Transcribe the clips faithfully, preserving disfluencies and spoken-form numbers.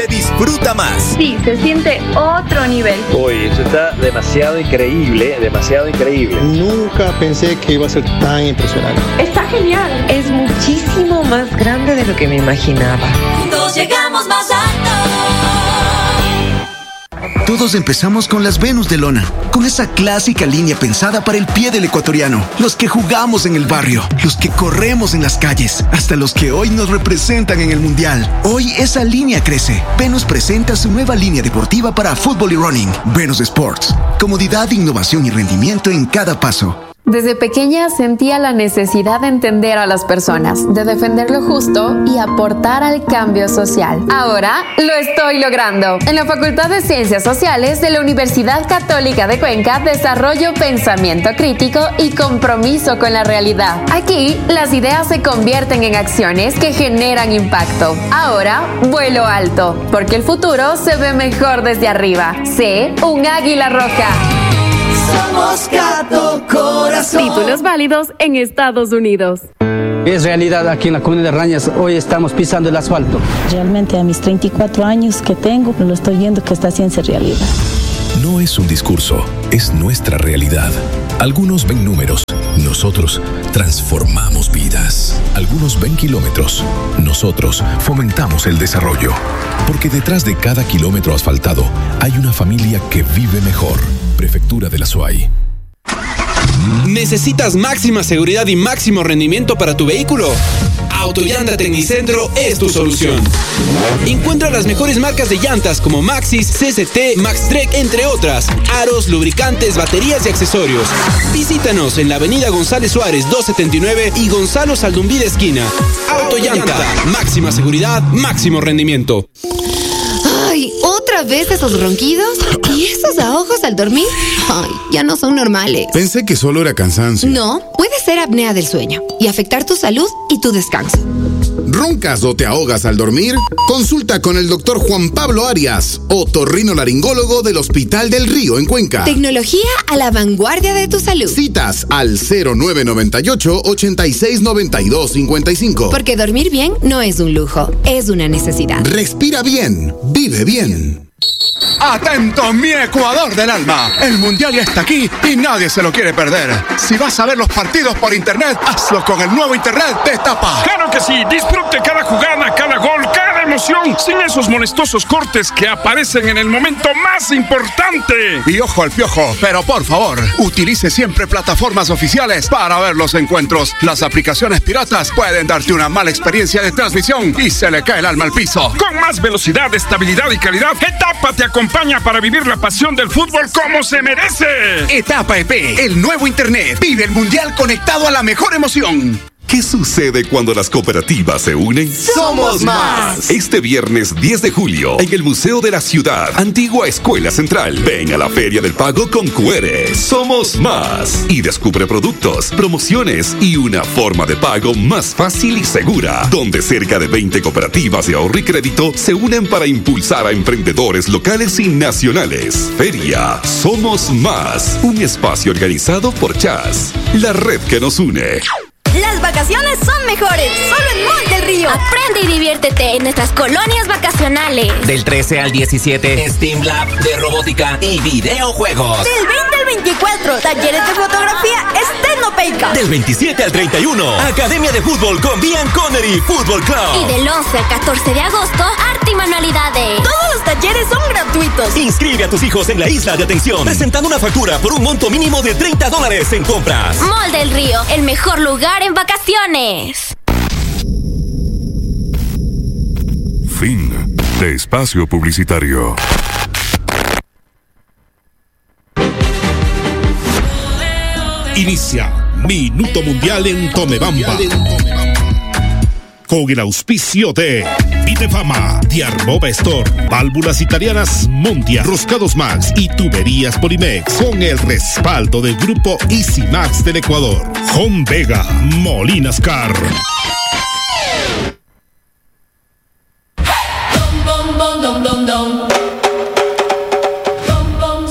Disfruta más. Sí, se siente otro nivel. Uy, eso está demasiado increíble, demasiado increíble. Nunca pensé que iba a ser tan impresionante. Está genial. Es muchísimo más grande de lo que me imaginaba. Juntos llegamos más alto. Todos empezamos con las Venus de lona, con esa clásica línea pensada para el pie del ecuatoriano, los que jugamos en el barrio, los que corremos en las calles, hasta los que hoy nos representan en el Mundial. Hoy esa línea crece. Venus presenta su nueva línea deportiva para fútbol y running, Venus Sports. Comodidad, innovación y rendimiento en cada paso. Desde pequeña sentía la necesidad de entender a las personas, de defender lo justo y aportar al cambio social. Ahora lo estoy logrando. En la Facultad de Ciencias Sociales de la Universidad Católica de Cuenca desarrollo pensamiento crítico y compromiso con la realidad. Aquí las ideas se convierten en acciones que generan impacto. Ahora vuelo alto, porque el futuro se ve mejor desde arriba. Sé un águila roja. Somos Gato Corazón. Títulos válidos en Estados Unidos. Es realidad aquí en la comunidad de Rañas, hoy estamos pisando el asfalto. Realmente a mis treinta y cuatro años que tengo, lo estoy viendo que está haciendo realidad. No es un discurso, es nuestra realidad. Algunos ven números, nosotros transformamos vidas. Algunos ven kilómetros, nosotros fomentamos el desarrollo. Porque detrás de cada kilómetro asfaltado hay una familia que vive mejor. Prefectura de la SUAY. ¿Necesitas máxima seguridad y máximo rendimiento para tu vehículo? Autollanta Tecnicentro es tu solución. Encuentra las mejores marcas de llantas como Maxxis, C C T, Maxtrek, entre otras, aros, lubricantes, baterías y accesorios. Visítanos en la avenida González Suárez doscientos setenta y nueve y Gonzalo Saldumbide esquina. Autollanta, máxima seguridad, máximo rendimiento. Ay, ¿otra vez esos ronquidos? ¿Y esos ahogos al dormir? Ay, ya no son normales. Pensé que solo era cansancio. No, puede ser apnea del sueño y afectar tu salud y tu descanso. ¿Roncas o te ahogas al dormir? Consulta con el doctor Juan Pablo Arias, otorrinolaringólogo del Hospital del Río en Cuenca. Tecnología a la vanguardia de tu salud. Citas al cero nueve nueve ocho, ochenta y seis, noventa y dos, cincuenta y cinco. Porque dormir bien no es un lujo, es una necesidad. Respira bien, vive bien. ¡Atento, mi Ecuador del alma! El Mundial ya está aquí y nadie se lo quiere perder. Si vas a ver los partidos por internet, hazlo con el nuevo internet de Etapa. ¡Claro que sí! Disfrute cada jugada, cada gol, cada emoción, sin esos molestosos cortes que aparecen en el momento más importante. Y ojo al piojo, pero por favor, utilice siempre plataformas oficiales para ver los encuentros. Las aplicaciones piratas pueden darte una mala experiencia de transmisión y se le cae el alma al piso. Con más velocidad, estabilidad y calidad, Etapa te acompaña para vivir la pasión del fútbol como se merece. Etapa E P, el nuevo internet. Vive el mundial conectado a la mejor emoción. ¿Qué sucede cuando las cooperativas se unen? ¡Somos más! Este viernes diez de julio, en el Museo de la Ciudad, Antigua Escuela Central. Ven a la Feria del Pago con Q R. ¡Somos más! Y descubre productos, promociones y una forma de pago más fácil y segura, donde cerca de veinte cooperativas de ahorro y crédito se unen para impulsar a emprendedores locales y nacionales. Feria Somos Más, un espacio organizado por Chas, la red que nos une. Las vacaciones son mejores, solo en Mall del Río. Aprende y diviértete en nuestras colonias vacacionales. Del trece al diecisiete, Steam Lab de robótica y videojuegos. Del veinte al veinticuatro, talleres de fotografía Estenopeica. Del veintisiete al treinta y uno, Academia de Fútbol con Bian Connery Fútbol Club. Y del once al catorce de agosto, arte y manualidades. Todos los talleres son gratuitos. Inscribe a tus hijos en la isla de atención, presentando una factura por un monto mínimo de treinta dólares en compras. Mall del Río, el mejor lugar en vacaciones. Fin de espacio publicitario. Inicia Minuto Mundial en Tomebamba. Con el auspicio de Vitefama, Diarmova Store, Válvulas Italianas Mondia, Roscados Max y Tuberías Polimex. Con el respaldo del grupo Easy Max del Ecuador. Home Vega, Molinas Car. Son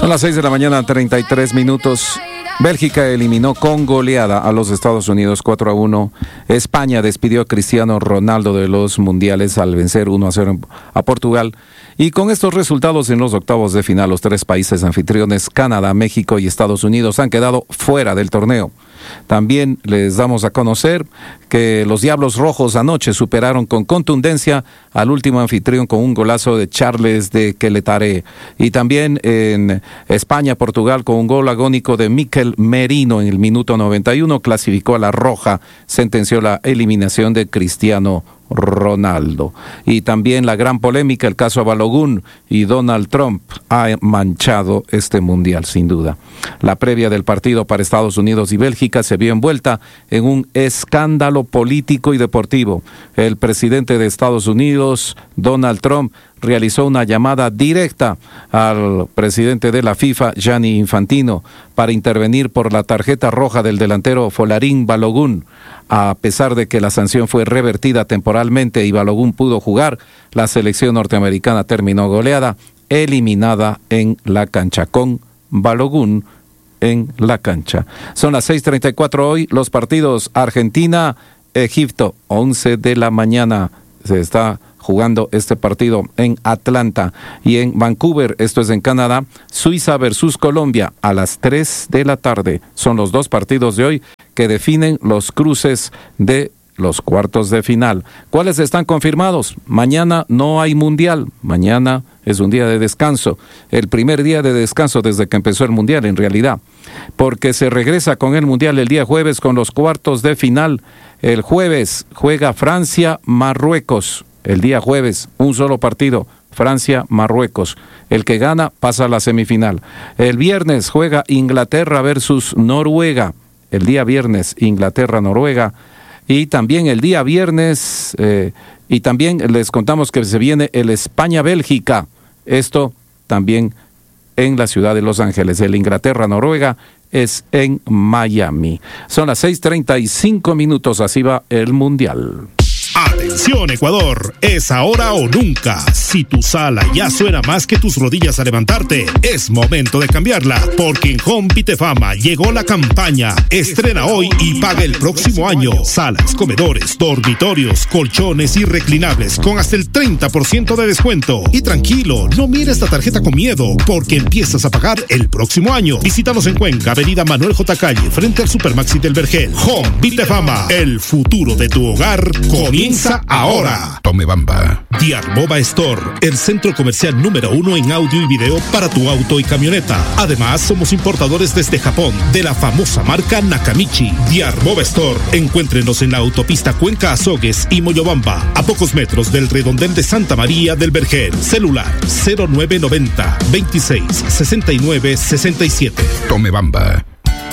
las seis de la mañana, treinta y tres minutos. Bélgica eliminó con goleada a los Estados Unidos cuatro a uno. España despidió a Cristiano Ronaldo de los mundiales al vencer uno a cero a Portugal. Y con estos resultados en los octavos de final, los tres países anfitriones, Canadá, México y Estados Unidos, han quedado fuera del torneo. También les damos a conocer que los Diablos Rojos anoche superaron con contundencia al último anfitrión con un golazo de Charles de Keletare. Y también en España, Portugal, con un gol agónico de Mikel Merino en el minuto noventa y uno, clasificó a la roja, sentenció la eliminación de Cristiano Ronaldo. Y también la gran polémica, el caso Balogun y Donald Trump, ha manchado este mundial sin duda. La previa del partido para Estados Unidos y Bélgica se vio envuelta en un escándalo político y deportivo. El presidente de Estados Unidos, Donald Trump, realizó una llamada directa al presidente de la FIFA, Gianni Infantino, para intervenir por la tarjeta roja del delantero Folarin Balogun. A pesar de que la sanción fue revertida temporalmente y Balogun pudo jugar, la selección norteamericana terminó goleada, eliminada en la cancha, con Balogun en la cancha. Son las seis treinta y cuatro hoy, los partidos Argentina, Egipto, once de la mañana. Se está jugando este partido en Atlanta, y en Vancouver, esto es en Canadá, Suiza versus Colombia a las tres de la tarde. Son los dos partidos de hoy que definen los cruces de los cuartos de final. ¿Cuáles están confirmados? Mañana no hay mundial, mañana es un día de descanso, el primer día de descanso desde que empezó el mundial en realidad, porque se regresa con el mundial el día jueves con los cuartos de final. El jueves juega Francia-Marruecos, el día jueves, un solo partido, Francia-Marruecos. El que gana pasa a la semifinal. El viernes juega Inglaterra versus Noruega, el día viernes Inglaterra-Noruega. Y también el día viernes, eh, y también les contamos que se viene el España-Bélgica, esto también en la ciudad de Los Ángeles. El Inglaterra-Noruega es en Miami. Son las seis treinta y cinco minutos, así va el Mundial. Atención Ecuador, es ahora o nunca. Si tu sala ya suena más que tus rodillas a levantarte, es momento de cambiarla, porque en Home Vitefama llegó la campaña Estrena hoy y paga el próximo año. Salas, comedores, dormitorios, colchones y reclinables con hasta el treinta por ciento de descuento. Y tranquilo, no mires la tarjeta con miedo, porque empiezas a pagar el próximo año. Visítanos en Cuenca, avenida Manuel J. Calle, frente al Supermaxi del Vergel. Home Vitefama, el futuro de tu hogar comienza ahora. Tome Bamba. Diarboba Store, el centro comercial número uno en audio y video para tu auto y camioneta. Además, somos importadores desde Japón de la famosa marca Nakamichi. Diarboba Store. Encuéntrenos en la autopista Cuenca Azogues y Moyobamba, a pocos metros del redondel de Santa María del Vergel. Celular cero nueve noventa, veintiséis, sesenta y nueve, sesenta y siete. Tome Bamba.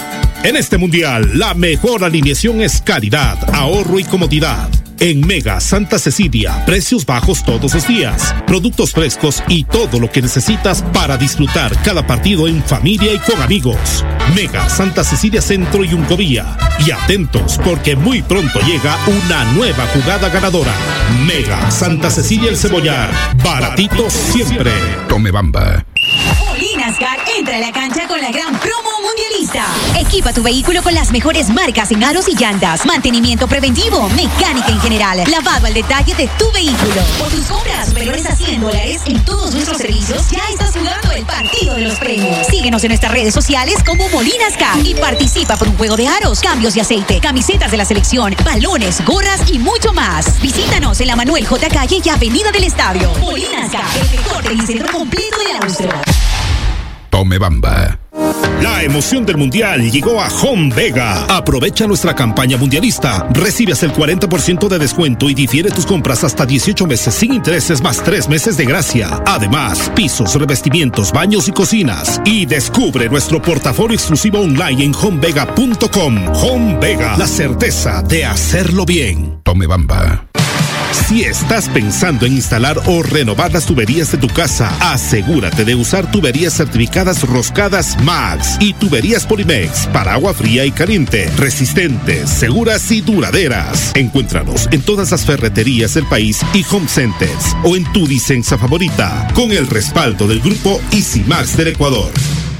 En este mundial, la mejor alineación es calidad, ahorro y comodidad. En Mega Santa Cecilia, precios bajos todos los días, productos frescos y todo lo que necesitas para disfrutar cada partido en familia y con amigos. Mega Santa Cecilia Centro y Uncovía. Y atentos, porque muy pronto llega una nueva jugada ganadora. Mega Santa Cecilia El Cebollar, baratitos siempre. Tome Bamba. Molinascar entra a la cancha con la gran promo mundialista. Equipa tu vehículo con las mejores marcas en aros y llantas, mantenimiento preventivo, mecánica en general, lavado al detalle de tu vehículo. Por tus compras superiores a cien dólares en todos nuestros servicios, ya estás jugando el partido de los premios. Síguenos en nuestras redes sociales como Molinascar y participa por un juego de aros, cambios de aceite, camisetas de la selección, balones, gorras y mucho más. Visítanos en la Manuel J. Calle y Avenida del Estadio. Molinascar, el mejor telecentro completo de Austria. Tome Bamba. La emoción del mundial llegó a Home Vega. Aprovecha nuestra campaña mundialista. Recibe hasta el cuarenta por ciento de descuento y difiere tus compras hasta dieciocho meses sin intereses más tres meses de gracia. Además, pisos, revestimientos, baños y cocinas. Y descubre nuestro portafolio exclusivo online en home vega punto com. Home Vega, la certeza de hacerlo bien. Tome Bamba. Si estás pensando en instalar o renovar las tuberías de tu casa, asegúrate de usar tuberías certificadas Roscadas Max y tuberías Polimex para agua fría y caliente, resistentes, seguras y duraderas. Encuéntranos en todas las ferreterías del país y home centers o en tu Disensa favorita, con el respaldo del grupo Easy Max del Ecuador.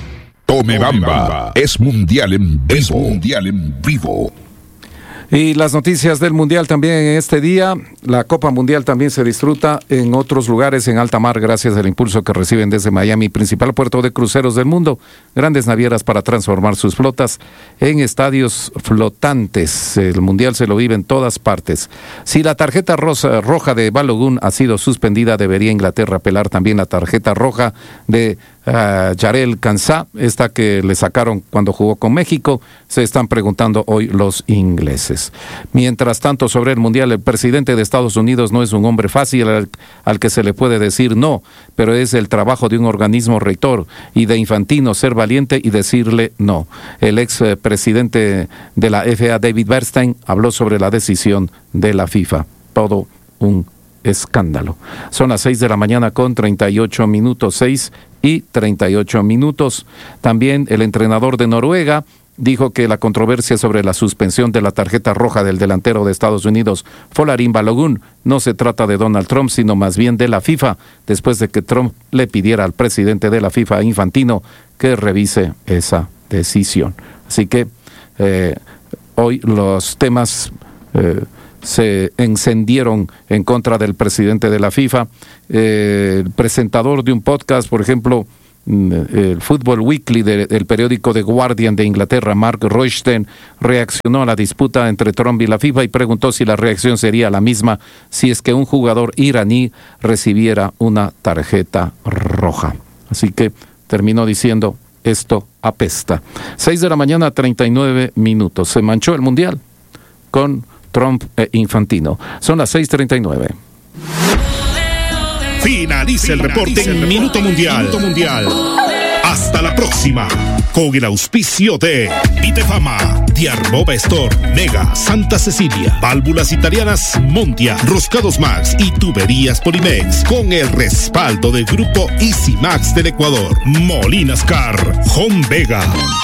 Tomebamba es mundial en vivo. Es mundial en vivo. Y las noticias del Mundial también en este día. La Copa Mundial también se disfruta en otros lugares en alta mar gracias al impulso que reciben desde Miami, principal puerto de cruceros del mundo. Grandes navieras para transformar sus flotas en estadios flotantes. El Mundial se lo vive en todas partes. Si la tarjeta rosa, roja de Balogun ha sido suspendida, debería Inglaterra apelar también la tarjeta roja de Uh, Jarel Kansá, esta que le sacaron cuando jugó con México, se están preguntando hoy los ingleses. Mientras tanto, sobre el Mundial, el presidente de Estados Unidos no es un hombre fácil al, al que se le puede decir no, pero es el trabajo de un organismo rector y de Infantino ser valiente y decirle no. El ex presidente de la F A, David Bernstein, habló sobre la decisión de la FIFA. Todo un escándalo. Son las seis de la mañana con treinta y ocho minutos, seis y treinta y ocho minutos. También el entrenador de Noruega dijo que la controversia sobre la suspensión de la tarjeta roja del delantero de Estados Unidos, Folarin Balogun, no se trata de Donald Trump, sino más bien de la FIFA, después de que Trump le pidiera al presidente de la FIFA, Infantino, que revise esa decisión. Así que eh, hoy los temas eh, se encendieron en contra del presidente de la FIFA. Eh, el presentador de un podcast, por ejemplo, el Football Weekly del de, periódico The Guardian de Inglaterra, Mark Rothstein, reaccionó a la disputa entre Trump y la FIFA y preguntó si la reacción sería la misma si es que un jugador iraní recibiera una tarjeta roja. Así que terminó diciendo, esto apesta. Seis de la mañana, treinta y nueve minutos. Se manchó el Mundial con Trump e Infantino. Son las seis treinta y nueve. Finaliza el reporte en Minuto Mundial. Minuto Mundial. Hasta la próxima. Con el auspicio de Vitefama, Diarboba Store, Mega, Santa Cecilia, Válvulas Italianas Montia, Roscados Max y Tuberías Polimex. Con el respaldo del grupo Easy Max del Ecuador. Molinas Car, Home Vega.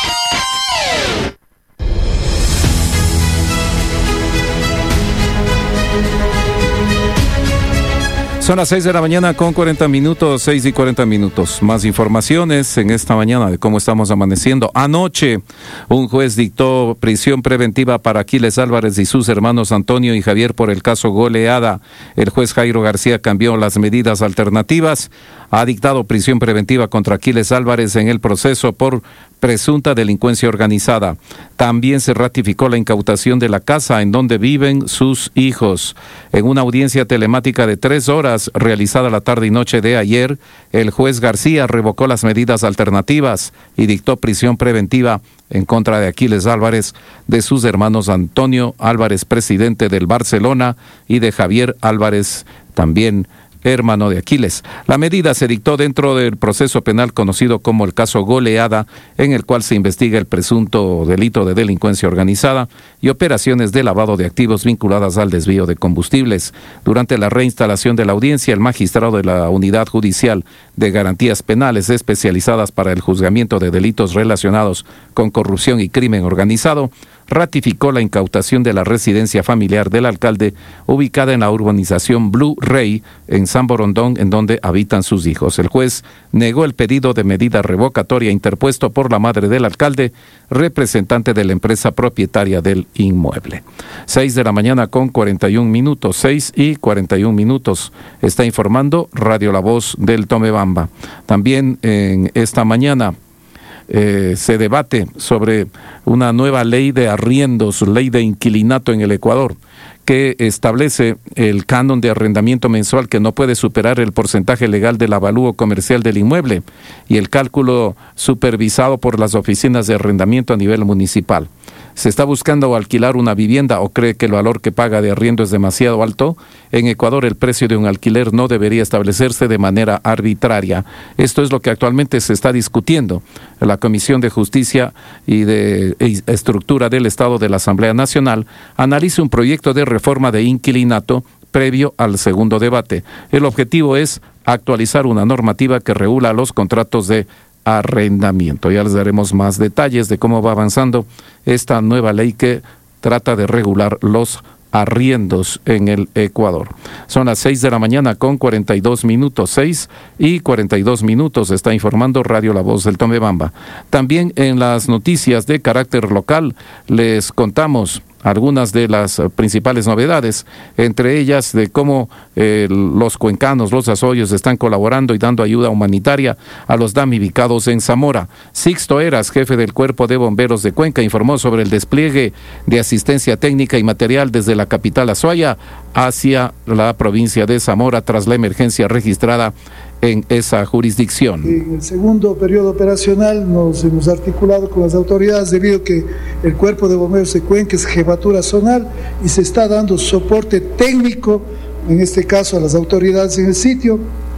Son las seis de la mañana con cuarenta minutos, seis y cuarenta minutos. Más informaciones en esta mañana de cómo estamos amaneciendo. Anoche, un juez dictó prisión preventiva para Aquiles Álvarez y sus hermanos Antonio y Javier por el caso Goleada. El juez Jairo García cambió las medidas alternativas. Ha dictado prisión preventiva contra Aquiles Álvarez en el proceso por presunta delincuencia organizada. También se ratificó la incautación de la casa en donde viven sus hijos. En una audiencia telemática de tres horas realizada la tarde y noche de ayer, el juez García revocó las medidas alternativas y dictó prisión preventiva en contra de Aquiles Álvarez, de sus hermanos Antonio Álvarez, presidente del Barcelona, y de Javier Álvarez, también hermano de Aquiles. La medida se dictó dentro del proceso penal conocido como el caso Goleada, en el cual se investiga el presunto delito de delincuencia organizada y operaciones de lavado de activos vinculadas al desvío de combustibles. Durante la reinstalación de la audiencia, el magistrado de la Unidad Judicial de Garantías Penales especializadas para el juzgamiento de delitos relacionados con corrupción y crimen organizado ratificó la incautación de la residencia familiar del alcalde ubicada en la urbanización Blue Ray en San Borondón, en donde habitan sus hijos. El juez negó el pedido de medida revocatoria interpuesto por la madre del alcalde, representante de la empresa propietaria del inmueble. Seis de la mañana con cuarenta y un minutos, seis y cuarenta y un minutos. Está informando Radio La Voz del Tomebamba. También en esta mañana Eh, se debate sobre una nueva ley de arriendos, ley de inquilinato en el Ecuador, que establece el canon de arrendamiento mensual que no puede superar el porcentaje legal del avalúo comercial del inmueble y el cálculo supervisado por las oficinas de arrendamiento a nivel municipal. ¿Se está buscando alquilar una vivienda o cree que el valor que paga de arriendo es demasiado alto? En Ecuador el precio de un alquiler no debería establecerse de manera arbitraria. Esto es lo que actualmente se está discutiendo. La Comisión de Justicia y de Estructura del Estado de la Asamblea Nacional analiza un proyecto de reforma de inquilinato previo al segundo debate. El objetivo es actualizar una normativa que regula los contratos de arrendamiento. Ya les daremos más detalles de cómo va avanzando esta nueva ley que trata de regular los arriendos en el Ecuador. Son las seis de la mañana con cuarenta y dos minutos, seis y cuarenta y dos minutos, está informando Radio La Voz del Tombebamba. También en las noticias de carácter local les contamos algunas de las principales novedades, entre ellas de cómo eh, los cuencanos, los azoyos, están colaborando y dando ayuda humanitaria a los damnificados en Zamora. Sixto Eras, jefe del Cuerpo de Bomberos de Cuenca, informó sobre el despliegue de asistencia técnica y material desde la capital Azuaya hacia la provincia de Zamora tras la emergencia registrada en esa jurisdicción. En el segundo periodo operacional nos hemos articulado con las autoridades debido a que el Cuerpo de Bomberos de Cuenca es jefatura zonal y se está dando soporte técnico, en este caso a las autoridades en el sitio,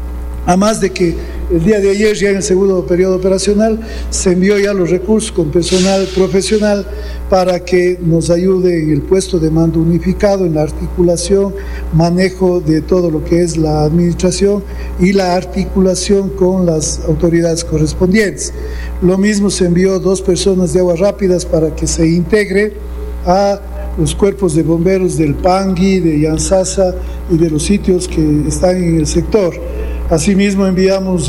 a más de que el día de ayer, ya en el segundo periodo operacional, se envió ya los recursos con personal profesional para que nos ayude en el puesto de mando unificado, en la articulación, manejo de todo lo que es la administración y la articulación con las autoridades correspondientes. Lo mismo se envió dos personas de aguas rápidas para que se integre a los cuerpos de bomberos del Pangui, de Yansasa y de los sitios que están en el sector. Asimismo enviamos eh,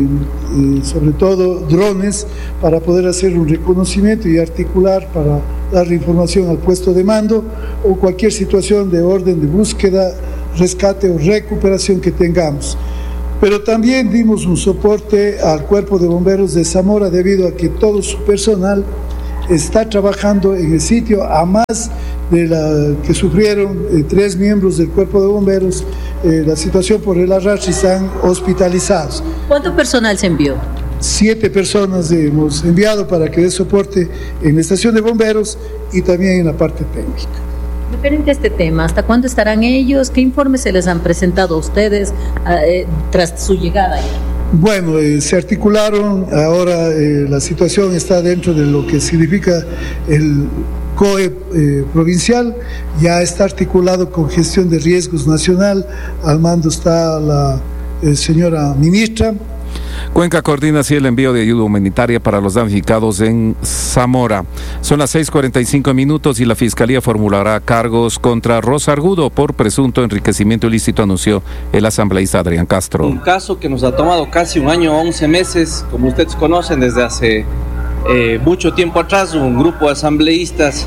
eh, sobre todo drones para poder hacer un reconocimiento y articular para dar información al puesto de mando o cualquier situación de orden de búsqueda, rescate o recuperación que tengamos. Pero también dimos un soporte al Cuerpo de Bomberos de Zamora debido a que todo su personal está trabajando en el sitio, a más de la que sufrieron eh, tres miembros del Cuerpo de Bomberos eh, la situación por el arrastre, están hospitalizados. ¿Cuánto personal se envió? Siete personas hemos enviado para que dé soporte en la estación de bomberos y también en la parte técnica. Referente a este tema, ¿hasta cuándo estarán ellos? ¿Qué informes se les han presentado a ustedes eh, tras su llegada allá? Bueno, eh, se articularon, ahora eh, la situación está dentro de lo que significa el C O E eh, provincial, ya está articulado con gestión de riesgos nacional, al mando está la eh, señora ministra. Cuenca coordina así el envío de ayuda humanitaria para los damnificados en Zamora. Son las seis cuarenta y cinco minutos y la Fiscalía formulará cargos contra Rosa Argudo por presunto enriquecimiento ilícito, anunció el asambleísta Adrián Castro. Un caso que nos ha tomado casi un año, once meses, como ustedes conocen, desde hace eh, mucho tiempo atrás, un grupo de asambleístas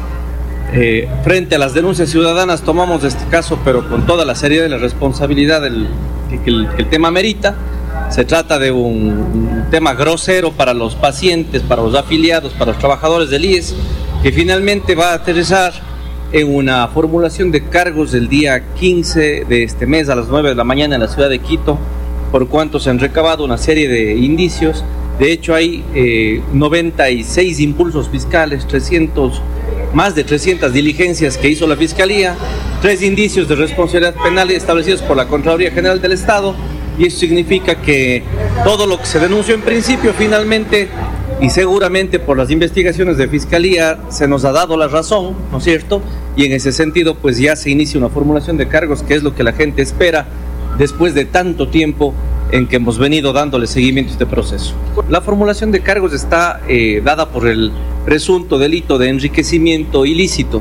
eh, frente a las denuncias ciudadanas tomamos este caso, pero con toda la seriedad y la responsabilidad del, que, que el, que el tema merita. Se trata de un, un tema grosero para los pacientes, para los afiliados, para los trabajadores del I E S, que finalmente va a aterrizar en una formulación de cargos el día quince de este mes a las nueve de la mañana en la ciudad de Quito, por cuanto se han recabado una serie de indicios. De hecho, hay eh, noventa y seis impulsos fiscales, trescientos, más de trescientas diligencias que hizo la Fiscalía, tres indicios de responsabilidad penal establecidos por la Contraloría General del Estado. Y eso significa que todo lo que se denunció en principio, finalmente, y seguramente por las investigaciones de Fiscalía, se nos ha dado la razón, ¿no es cierto? Y en ese sentido, pues ya se inicia una formulación de cargos, que es lo que la gente espera después de tanto tiempo en que hemos venido dándole seguimiento a este proceso. La formulación de cargos está eh, dada por el presunto delito de enriquecimiento ilícito.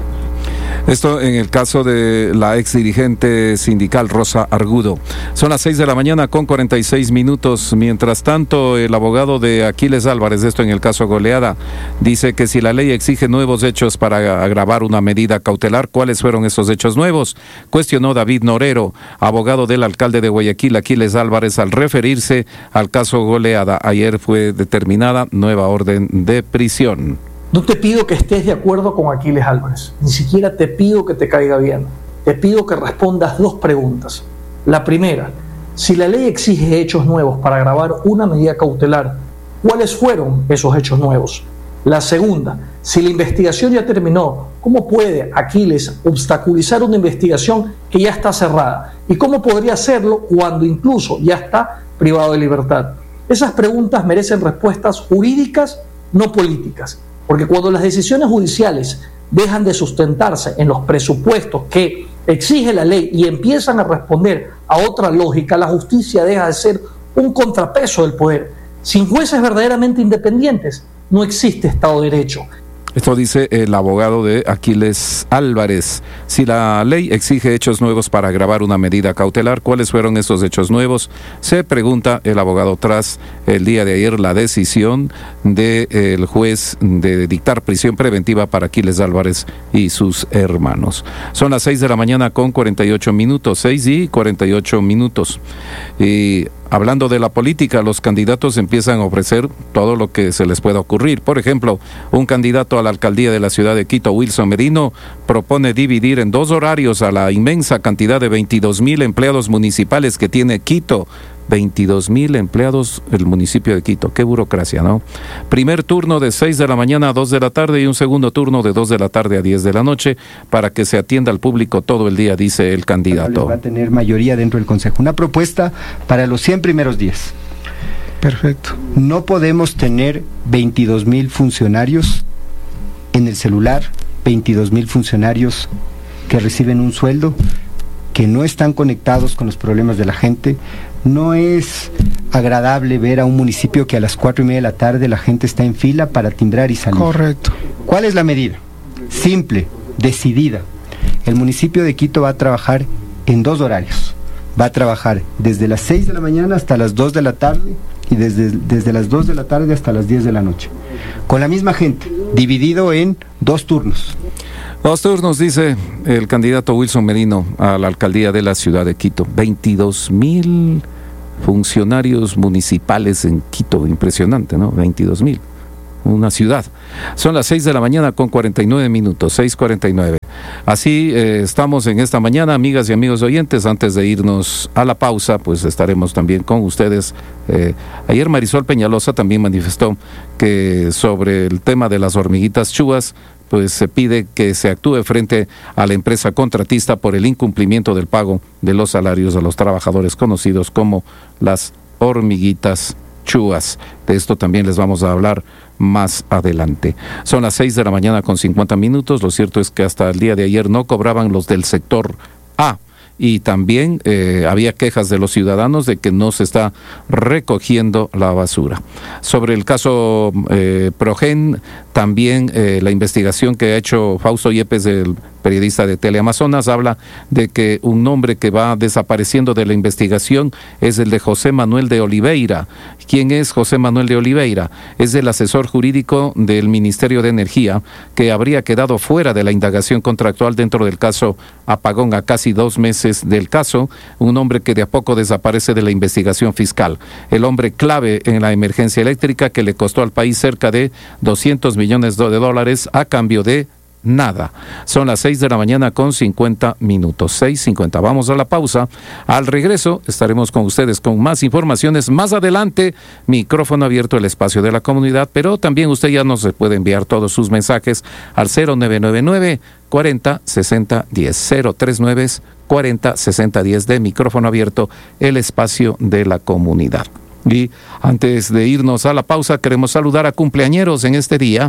Esto en el caso de la ex dirigente sindical Rosa Argudo. Son las seis de la mañana con cuarenta y seis minutos. Mientras tanto, el abogado de Aquiles Álvarez, esto en el caso Goleada, dice que si la ley exige nuevos hechos para agravar una medida cautelar, ¿cuáles fueron esos hechos nuevos? Cuestionó David Norero, abogado del alcalde de Guayaquil, Aquiles Álvarez, al referirse al caso Goleada. Ayer fue determinada nueva orden de prisión. No te pido que estés de acuerdo con Aquiles Álvarez, ni siquiera te pido que te caiga bien. Te pido que respondas dos preguntas. La primera, si la ley exige hechos nuevos para agravar una medida cautelar, ¿cuáles fueron esos hechos nuevos? La segunda, si la investigación ya terminó, ¿cómo puede Aquiles obstaculizar una investigación que ya está cerrada? ¿Y cómo podría hacerlo cuando incluso ya está privado de libertad? Esas preguntas merecen respuestas jurídicas, no políticas. Porque cuando las decisiones judiciales dejan de sustentarse en los presupuestos que exige la ley y empiezan a responder a otra lógica, la justicia deja de ser un contrapeso del poder. Sin jueces verdaderamente independientes, no existe Estado de Derecho. Esto dice el abogado de Aquiles Álvarez. Si la ley exige hechos nuevos para agravar una medida cautelar, ¿cuáles fueron esos hechos nuevos? Se pregunta el abogado tras el día de ayer la decisión del juez de dictar prisión preventiva para Aquiles Álvarez y sus hermanos. Son las seis de la mañana con cuarenta y ocho minutos, seis y cuarenta y ocho minutos. Y hablando de la política, los candidatos empiezan a ofrecer todo lo que se les pueda ocurrir. Por ejemplo, un candidato a la alcaldía de la ciudad de Quito, Wilson Merino, propone dividir en dos horarios a la inmensa cantidad de veintidós mil empleados municipales que tiene Quito. veintidós mil empleados el municipio de Quito. Qué burocracia, ¿no? Primer turno de seis de la mañana a dos de la tarde y un segundo turno de dos de la tarde a diez de la noche para que se atienda al público todo el día, dice el candidato. Va a tener mayoría dentro del Consejo. Una propuesta para los cien primeros días. Perfecto. No podemos tener veintidós mil funcionarios en el celular, veintidós mil funcionarios que reciben un sueldo, que no están conectados con los problemas de la gente. No es agradable ver a un municipio que a las cuatro y media de la tarde la gente está en fila para timbrar y salir. Correcto. ¿Cuál es la medida? Simple, decidida. El municipio de Quito va a trabajar en dos horarios. Va a trabajar desde las seis de la mañana hasta las dos de la tarde y desde, desde las dos de la tarde hasta las diez de la noche. Con la misma gente, dividido en dos turnos. Dos turnos, dice el candidato Wilson Merino a la alcaldía de la ciudad de Quito. veintidós mil funcionarios municipales en Quito, impresionante, ¿no? veintidós mil, una ciudad. Son las seis de la mañana con cuarenta y nueve minutos, seis cuarenta y nueve. Así eh, estamos en esta mañana, amigas y amigos oyentes. Antes de irnos a la pausa, pues estaremos también con ustedes. Eh, ayer Marisol Peñalosa también manifestó que sobre el tema de las hormiguitas chúas, pues se pide que se actúe frente a la empresa contratista por el incumplimiento del pago de los salarios a los trabajadores conocidos como las hormiguitas chúas. De esto también les vamos a hablar más adelante. Son las seis de la mañana con cincuenta minutos. Lo cierto es que hasta el día de ayer no cobraban los del sector A. Y también eh, había quejas de los ciudadanos de que no se está recogiendo la basura. Sobre el caso eh, Progen, también eh, la investigación que ha hecho Fausto Yepes, el periodista de Teleamazonas, habla de que un nombre que va desapareciendo de la investigación es el de José Manuel de Oliveira. ¿Quién es José Manuel de Oliveira? Es el asesor jurídico del Ministerio de Energía que habría quedado fuera de la indagación contractual dentro del caso Apagón a casi dos meses del caso, un hombre que de a poco desaparece de la investigación fiscal. El hombre clave en la emergencia eléctrica que le costó al país cerca de doscientos millones de dólares a cambio de nada. Son las seis de la mañana con cincuenta minutos, seis cincuenta. Vamos a la pausa. Al regreso estaremos con ustedes con más informaciones. Más adelante, micrófono abierto, el espacio de la comunidad, pero también usted ya nos puede enviar todos sus mensajes al cero nueve nueve nueve, cuarenta, sesenta, diez, cero tres nueve, cuarenta, sesenta, diez de micrófono abierto, el espacio de la comunidad. Y antes de irnos a la pausa, queremos saludar a cumpleañeros en este día.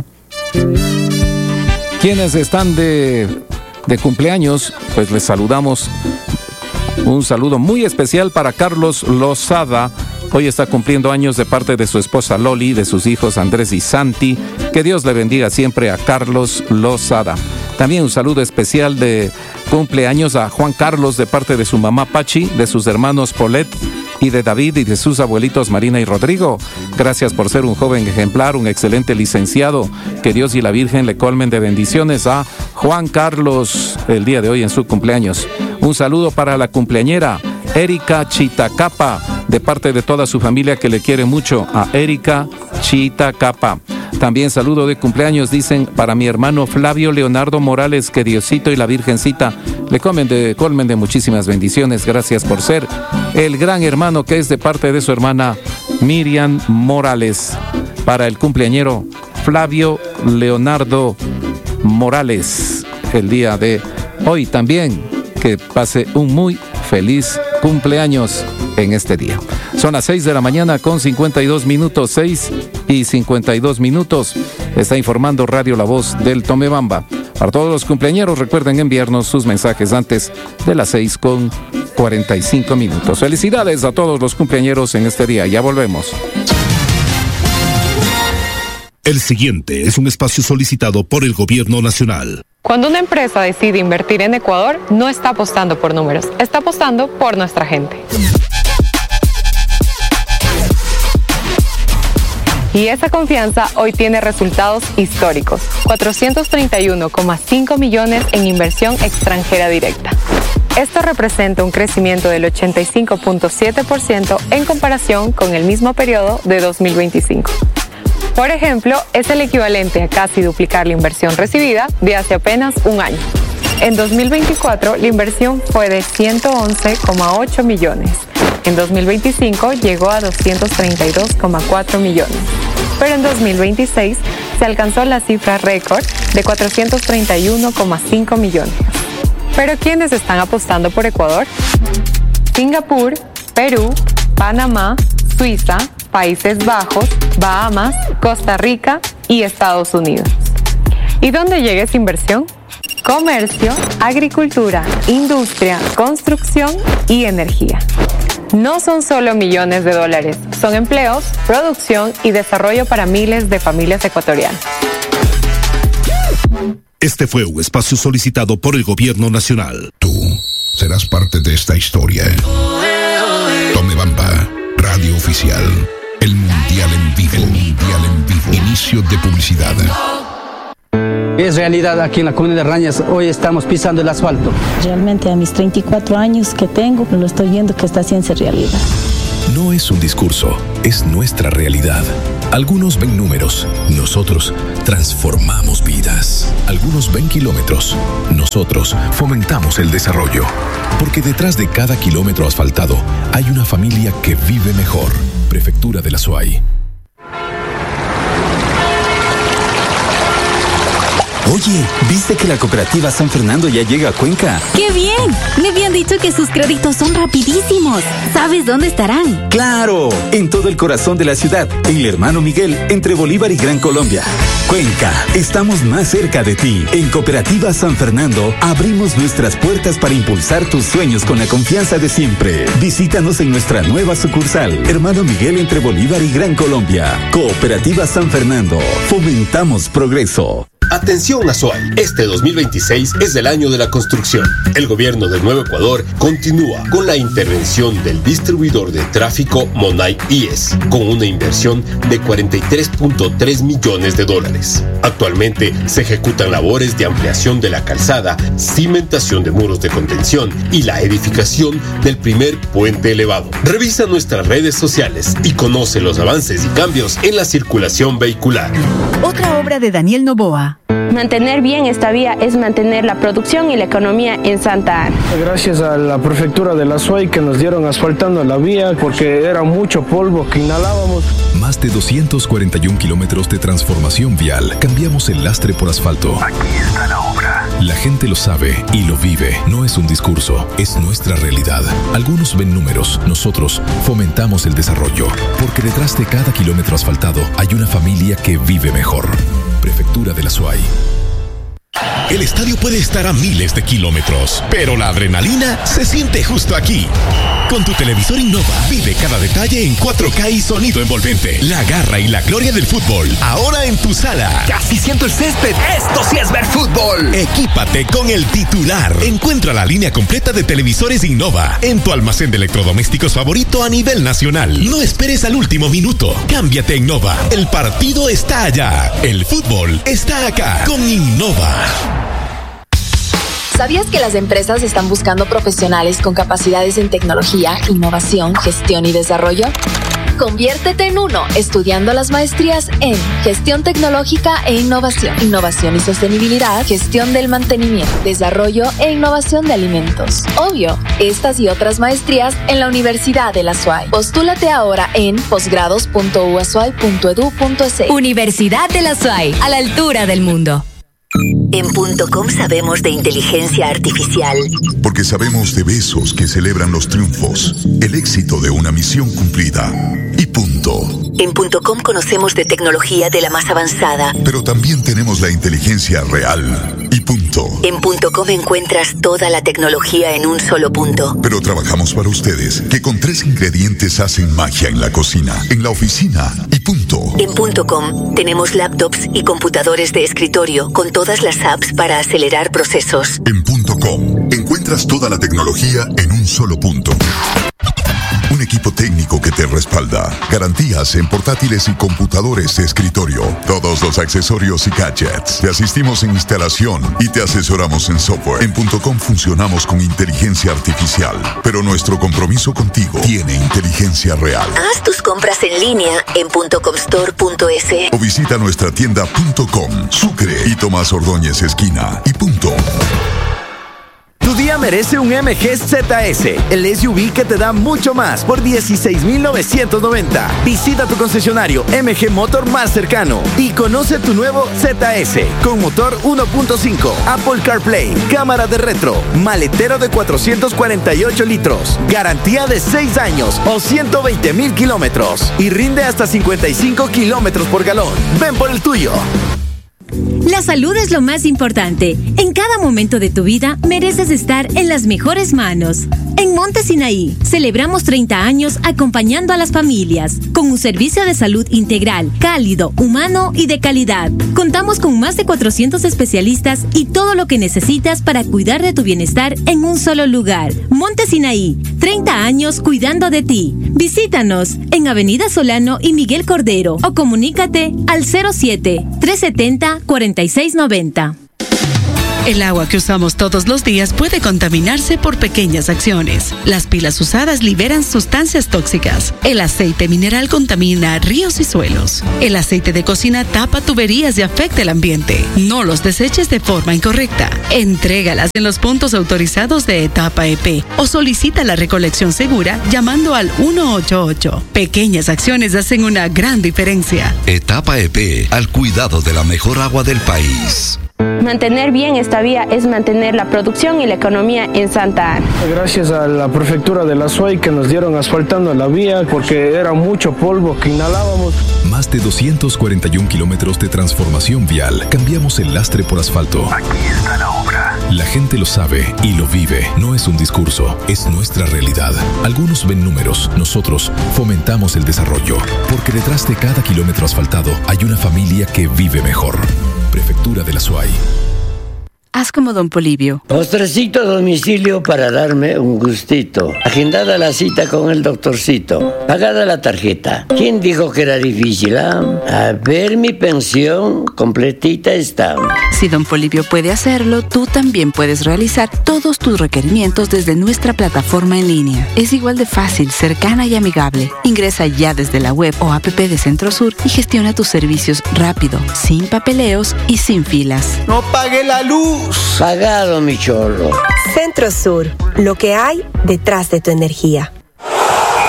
Quienes están de, de cumpleaños, pues les saludamos. Un saludo muy especial para Carlos Lozada. Hoy está cumpliendo años de parte de su esposa Loli, de sus hijos Andrés y Santi. Que Dios le bendiga siempre a Carlos Lozada. También un saludo especial de cumpleaños a Juan Carlos de parte de su mamá Pachi, de sus hermanos Polet y de David y de sus abuelitos Marina y Rodrigo. Gracias por ser un joven ejemplar, un excelente licenciado. Que Dios y la Virgen le colmen de bendiciones a Juan Carlos el día de hoy en su cumpleaños. Un saludo para la cumpleañera Erika Chitacapa, de parte de toda su familia que le quiere mucho, a Erika Chitacapa. También saludo de cumpleaños, dicen, para mi hermano Flavio Leonardo Morales, que Diosito y la Virgencita le colmen de, colmen de muchísimas bendiciones. Gracias por ser el gran hermano que es de parte de su hermana Miriam Morales. Para el cumpleañero Flavio Leonardo Morales, el día de hoy también, que pase un muy feliz cumpleaños en este día. Son las seis de la mañana con cincuenta y dos minutos, seis y cincuenta y dos minutos. Está informando Radio La Voz del Tomebamba. Para todos los cumpleañeros, recuerden enviarnos sus mensajes antes de las seis con cuarenta y cinco minutos. Felicidades a todos los cumpleañeros en este día. Ya volvemos. El siguiente es un espacio solicitado por el Gobierno Nacional. Cuando una empresa decide invertir en Ecuador, no está apostando por números, está apostando por nuestra gente. Y esa confianza hoy tiene resultados históricos. cuatrocientos treinta y uno coma cinco millones en inversión extranjera directa. Esto representa un crecimiento del ochenta y cinco punto siete por ciento en comparación con el mismo periodo de dos mil veinticinco. Por ejemplo, es el equivalente a casi duplicar la inversión recibida de hace apenas un año. En dos mil veinticuatro, la inversión fue de ciento once coma ocho millones. En dos mil veinticinco llegó a doscientos treinta y dos coma cuatro millones. Pero en dos mil veintiséis se alcanzó la cifra récord de cuatrocientos treinta y uno coma cinco millones. ¿Pero quiénes están apostando por Ecuador? Singapur, Perú, Panamá, Suiza, Países Bajos, Bahamas, Costa Rica y Estados Unidos. ¿Y dónde llega esa inversión? Comercio, agricultura, industria, construcción y energía. No son solo millones de dólares, son empleos, producción y desarrollo para miles de familias ecuatorianas. Este fue un espacio solicitado por el Gobierno Nacional. Tú serás parte de esta historia. Tomebamba, radio oficial. El Mundial en vivo. El Mundial en vivo. Inicio de publicidad. Es realidad aquí en la comunidad de Rañas. Hoy estamos pisando el asfalto. Realmente a mis treinta y cuatro años que tengo, lo estoy viendo que está haciendo realidad. No es un discurso, es nuestra realidad. Algunos ven números, nosotros transformamos vidas. Algunos ven kilómetros, nosotros fomentamos el desarrollo. Porque detrás de cada kilómetro asfaltado hay una familia que vive mejor. Prefectura de la Azuay. Oye, ¿viste que la cooperativa San Fernando ya llega a Cuenca? ¡Qué bien! Me habían dicho que sus créditos son rapidísimos. ¿Sabes dónde estarán? ¡Claro! En todo el corazón de la ciudad, en el Hermano Miguel, entre Bolívar y Gran Colombia. Cuenca, estamos más cerca de ti. En Cooperativa San Fernando, abrimos nuestras puertas para impulsar tus sueños con la confianza de siempre. Visítanos en nuestra nueva sucursal, Hermano Miguel, entre Bolívar y Gran Colombia. Cooperativa San Fernando, fomentamos progreso. Atención Azuay, este dos mil veintiséis es el año de la construcción. El gobierno del Nuevo Ecuador continúa con la intervención del distribuidor de tráfico Monay I E S, con una inversión de cuarenta y tres punto tres millones de dólares. Actualmente se ejecutan labores de ampliación de la calzada, cimentación de muros de contención y la edificación del primer puente elevado. Revisa nuestras redes sociales y conoce los avances y cambios en la circulación vehicular. Otra obra de Daniel Noboa. Mantener bien esta vía es mantener la producción y la economía en Santa Ana. Gracias a la prefectura de la Azuay que nos dieron asfaltando la vía porque era mucho polvo que inhalábamos. Más de doscientos cuarenta y un kilómetros de transformación vial. Cambiamos el lastre por asfalto. Aquí está la obra. La gente lo sabe y lo vive. No es un discurso, es nuestra realidad. Algunos ven números, nosotros fomentamos el desarrollo. Porque detrás de cada kilómetro asfaltado hay una familia que vive mejor. Prefectura de la Azuay. El estadio puede estar a miles de kilómetros, pero la adrenalina se siente justo aquí. Con tu televisor Innova, vive cada detalle en cuatro K y sonido envolvente. La garra y la gloria del fútbol, ahora en tu sala. Casi siento el césped. Esto sí es ver fútbol. Equípate con el titular. Encuentra la línea completa de televisores Innova en tu almacén de electrodomésticos favorito a nivel nacional. No esperes al último minuto. Cámbiate a Innova. El partido está allá. El fútbol está acá. Con Innova. ¿Sabías que las empresas están buscando profesionales con capacidades en tecnología, innovación, gestión y desarrollo? Conviértete en uno estudiando las maestrías en Gestión Tecnológica e Innovación, Innovación y Sostenibilidad, Gestión del Mantenimiento, Desarrollo e Innovación de Alimentos. Obvio, estas y otras maestrías en la Universidad de la Azuay. Postúlate ahora en posgrados punto u azuay punto edu punto es. Universidad de la Azuay, a la altura del mundo. En punto com sabemos de inteligencia artificial. Porque sabemos de besos que celebran los triunfos, el éxito de una misión cumplida. Y punto. punto. En punto com conocemos de tecnología de la más avanzada. Pero también tenemos la inteligencia real. Y punto. En punto com encuentras toda la tecnología en un solo punto. Pero trabajamos para ustedes, que con tres ingredientes hacen magia en la cocina, en la oficina y punto. En punto com tenemos laptops y computadores de escritorio con todas las apps para acelerar procesos. En punto com encuentras toda la tecnología en un solo punto. Un equipo técnico que te respalda. Garantías en portátiles y computadores de escritorio. Todos los accesorios y gadgets. Te asistimos en instalación y te asesoramos en software. En punto com funcionamos con inteligencia artificial. Pero nuestro compromiso contigo tiene inteligencia real. Haz tus compras en línea en punto com store punto es. O visita nuestra tienda punto com, Sucre y Tomás Ordóñez esquina. Y punto. Tu día merece un M G Z S, el S U V que te da mucho más por dieciséis mil novecientos noventa. Visita tu concesionario M G Motor más cercano y conoce tu nuevo Z S con motor uno punto cinco, Apple CarPlay, cámara de retro, maletero de cuatrocientos cuarenta y ocho litros, garantía de seis años o ciento veinte mil kilómetros y rinde hasta cincuenta y cinco kilómetros por galón. Ven por el tuyo. La salud es lo más importante. En cada momento de tu vida mereces estar en las mejores manos. En Monte Sinaí celebramos treinta años acompañando a las familias con un servicio de salud integral, cálido, humano y de calidad. Contamos con más de cuatrocientos especialistas y todo lo que necesitas para cuidar de tu bienestar en un solo lugar. Monte Sinaí, treinta años cuidando de ti. Visítanos en Avenida Solano y Miguel Cordero o comunícate al cero siete, trescientos setenta, cuarenta y seis noventa. El agua que usamos todos los días puede contaminarse por pequeñas acciones. Las pilas usadas liberan sustancias tóxicas. El aceite mineral contamina ríos y suelos. El aceite de cocina tapa tuberías y afecta el ambiente. No los deseches de forma incorrecta. Entrégalas en los puntos autorizados de Etapa E P o solicita la recolección segura llamando al uno ocho ocho. Pequeñas acciones hacen una gran diferencia. Etapa E P, al cuidado de la mejor agua del país. Mantener bien esta vía es mantener la producción y la economía en Santa Ana. Gracias a la prefectura de la SUAY que nos dieron asfaltando la vía porque era mucho polvo que inhalábamos. Más de doscientos cuarenta y un kilómetros de transformación vial. Cambiamos el lastre por asfalto. Aquí está la obra. La gente lo sabe y lo vive. No es un discurso, es nuestra realidad. Algunos ven números, nosotros fomentamos el desarrollo. Porque detrás de cada kilómetro asfaltado hay una familia que vive mejor. Prefectura de la SUAY. Haz como don Polibio. Postrecito a domicilio para darme un gustito. Agendada la cita con el doctorcito. Pagada la tarjeta. ¿Quién dijo que era difícil? Ah? A ver, mi pensión completita está. Si don Polibio puede hacerlo, tú también puedes realizar todos tus requerimientos desde nuestra plataforma en línea. Es igual de fácil, cercana y amigable. Ingresa ya desde la web o app de Centrosur y gestiona tus servicios rápido, sin papeleos y sin filas. ¡No pague la luz! Pagado, mi chorro. Centrosur, lo que hay detrás de tu energía.